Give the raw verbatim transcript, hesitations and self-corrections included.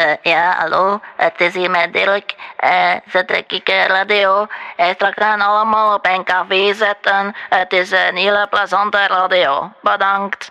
Eh, ja, hallo, het is hier met Dirk. Eh, ze trek ik eh, radio. Eh, straks gaan allemaal op een café zitten. Het is een hele plezante radio. Bedankt.